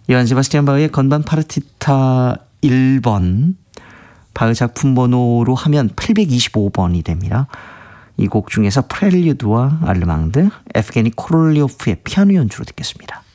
요한 세바스티안 바흐의 건반 파르티타 1번, 바흐 작품 번호로 하면 825번이 됩니다. 이 곡 중에서 프렐류드와 알르망드, 에프게니 코롤리오프의 피아노 연주로 듣겠습니다.